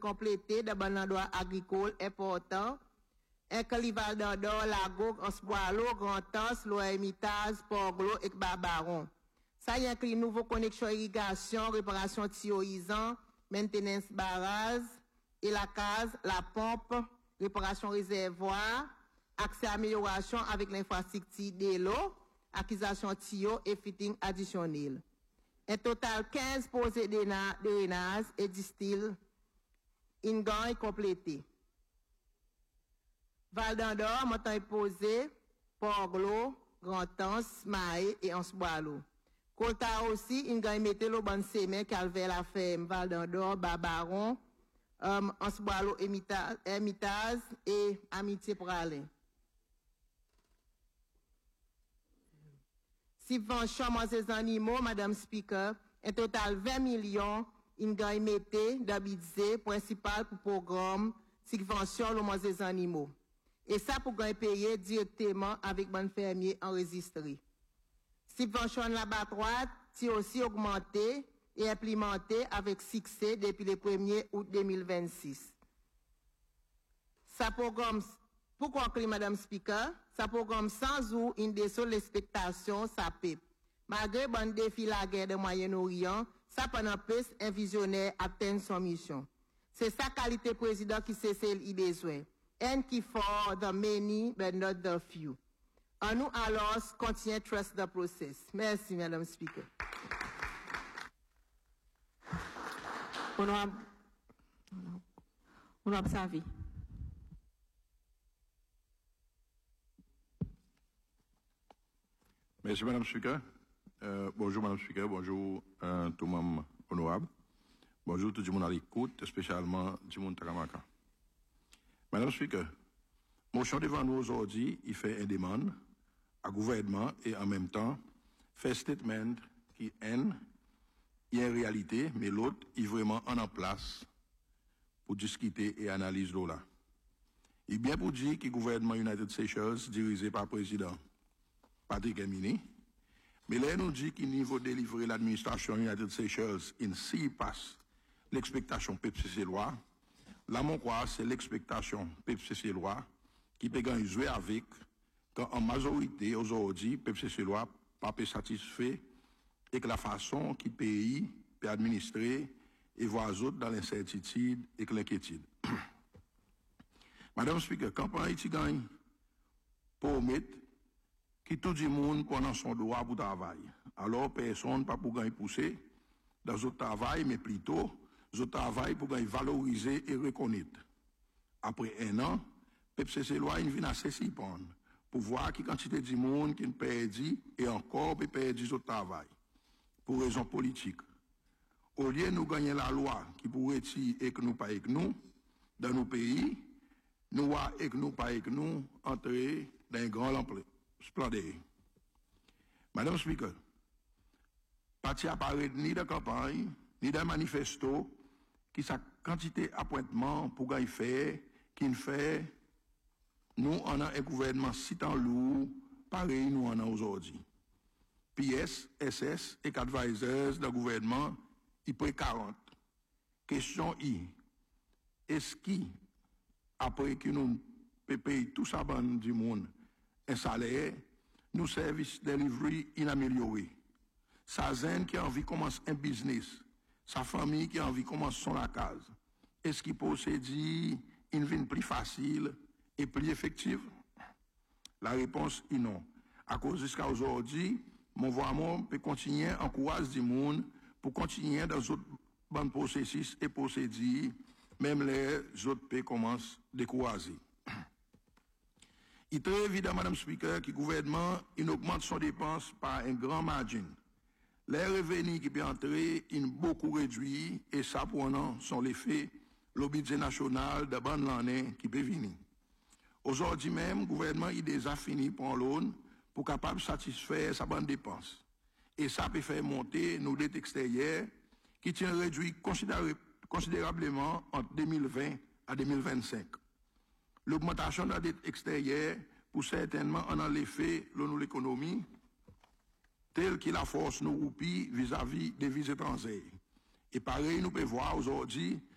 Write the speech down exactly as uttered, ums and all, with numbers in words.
complété de bon endroit agricole important, inclut Val d'Andor, Lago, Osboalo, Grand-Anse, Loa-Hermitage, Port-Glo et Barbaron. Ça y inclut nouveau connexion irrigation, réparation tioisant, maintenance barrage, et la case, la pompe, réparation réservoir, accès amélioration avec l'infrastructure de l'eau, acquisition tuyau et fitting additionnel. Un total quinze posés de drainage et distil ingang est complété. Val d'Andor, montant est posé, Port-Glo, Grand-Anse, Maé et Ansboalo. Colta aussi, ingang est metté le bon semaine, Calvaire la ferme, Val d'Andor, Barbaron, um, Ansboalo, Hermitage et Amitié Pralin. Subvention des animaux, Madame Speaker, un total vingt millions, une gagne metté de budget principal pour programme subvention des animaux. Et ça pour gagner payer directement avec bon fermier enregistré. Subvention de l'abattoir, c'est aussi augmenté et implémenté avec succès depuis le premier août deux mille vingt-six. Ça programme Pour conclure, Madame Speaker, ça programme sans ou une des seules expectations, ça P I P. Malgré bon défi la guerre de Moyen-Orient, ça pendant plus un visionnaire atteint son mission. C'est sa qualité président qui sait celle il besoin. And qui for the many, but not the few. En nous alors, continuer trust the process. Merci, Madame Speaker. Honorable, Honorable Savi. Merci, Madame Speaker. Euh, bonjour, Madame Speaker. Bonjour, euh, tout le monde honorable. Bonjour, tout le monde à l'écoute, spécialement tout le monde Takamaka. Madame Speaker, motion devant nous aujourd'hui, il fait une demande à gouvernement et en même temps, fait statement qui est une réalité, mais l'autre, il est vraiment en place pour discuter et analyser l'eau là. Il est bien pour dire que le gouvernement United Seychelles, dirigé par le président Patrick Emini, mais là, nous dit qu'il niveau délivré l'administration United Seychelles, il s'y passe l'expectation P P C C loi. Là, mon croix, c'est l'expectation P P C C loi qui peut gagner jouer avec, quand en majorité, aujourd'hui, P P C C loi pas peut satisfait et que la façon qui pays peut administrer et voir les autres dans l'incertitude et que l'inquiétude. Madame Speaker, campagne qui gagne pour mettre qui tout le monde pendant son droit pour travailler. Alors, personne pas pour gagner pousser dans ce travail, mais plutôt, ce travail pour gagner valoriser et reconnaître. Après un an, P P C C loi vient assez s'y prendre pour voir qui quantité de monde qui perdit et encore peut perdre ce travail. Pour raison politique. Au lieu de nous gagner la loi qui pourrait dire et que nous pas avec nous, dans nos pays, nous et que nous pas avec nous, entrer dans un grand emploi. Splendide. Madame Speaker, parti apparaît ni de campagne, ni de manifesto, qui sa quantité d'appointements pour gagner faire, qui ne fait, nous en a un gouvernement si tant lourd, pareil nous en a aujourd'hui. P S, S S et advisors du gouvernement, il près quarante. Question I. Est-ce qui, après que nous payons tout ça du monde, un salaire, nos services delivery inaméliorés. Sa zen qui a envie de commencer un business, sa famille qui a envie de commencer son la case. Est-ce qu'il possède une vie plus facile et plus effective? La réponse est non. À cause jusqu'à aujourd'hui, mon voiement peut continuer à encourager du monde pour continuer dans d'autres bandes processus et procédures, même les autres pays commencent à décourager. Il est très évident, Madame Speaker, que le gouvernement il augmente son dépense par un grand margin. Les revenus qui peuvent entrer, ils beaucoup réduits, et ça, pour un an, sont l'effet, le budget national de bonne l'année qui peut venir. Aujourd'hui même, le gouvernement il a déjà fini pour un loan pour capable de satisfaire sa bonne dépense. Et ça peut faire monter nos dettes extérieures qui tiennent réduit considérablement entre deux mille vingt à deux mille vingt-cinq. L'augmentation de la dette extérieure pour certainement en l'effet de l'économie, telle que la force nous roupie vis-à-vis des devises étrangères. Et pareil, nous pouvons voir aujourd'hui